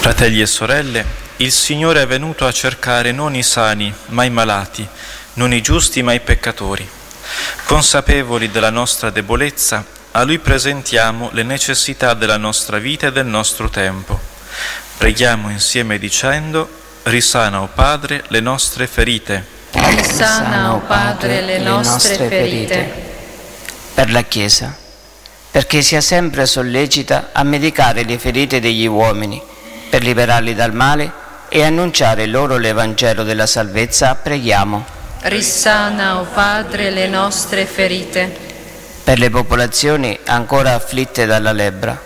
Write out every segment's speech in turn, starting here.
Fratelli e sorelle, il Signore è venuto a cercare non i sani, ma i malati, non i giusti, ma i peccatori. Consapevoli della nostra debolezza, a Lui presentiamo le necessità della nostra vita e del nostro tempo. Preghiamo insieme dicendo: risana, o Padre, le nostre ferite. Risana, o Padre, le nostre ferite. Per la Chiesa, perché sia sempre sollecita a medicare le ferite degli uomini, per liberarli dal male e annunciare loro l'Evangelo della salvezza, preghiamo. Risana, o Padre, le nostre ferite. Per le popolazioni ancora afflitte dalla lebbra,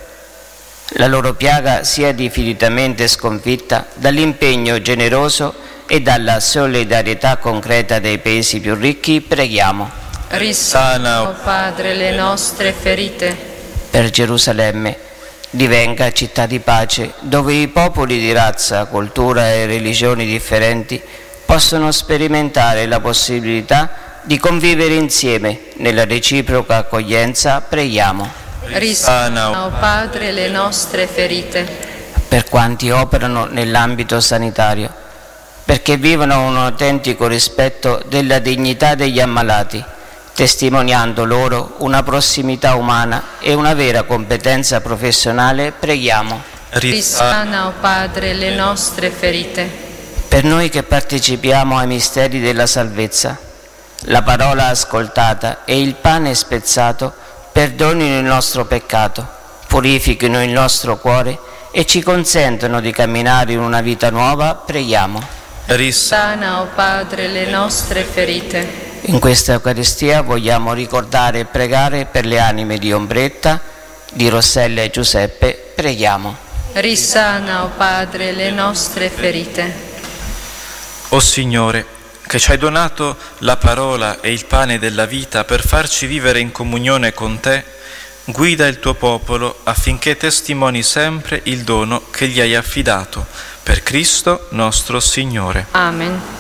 la loro piaga sia definitivamente sconfitta dall'impegno generoso e dalla solidarietà concreta dei paesi più ricchi, preghiamo. Risana, o Padre, le nostre ferite. Per Gerusalemme, divenga città di pace, dove i popoli di razza, cultura e religioni differenti possono sperimentare la possibilità di convivere insieme nella reciproca accoglienza, preghiamo. Risana, o Padre, le nostre ferite. Per quanti operano nell'ambito sanitario, perché vivano un autentico rispetto della dignità degli ammalati, testimoniando loro una prossimità umana e una vera competenza professionale, preghiamo. Risana, o Padre, le nostre ferite. Per noi che partecipiamo ai misteri della salvezza, la parola ascoltata e il pane spezzato perdonino il nostro peccato, purifichino il nostro cuore e ci consentono di camminare in una vita nuova, preghiamo. Risana, o Padre, le nostre ferite. In questa Eucaristia vogliamo ricordare e pregare per le anime di Ombretta, di Rossella e Giuseppe, preghiamo. Risana, o Padre, le nostre ferite. O Signore, che ci hai donato la parola e il pane della vita per farci vivere in comunione con Te, guida il Tuo popolo affinché testimoni sempre il dono che gli hai affidato. Per Cristo nostro Signore. Amen.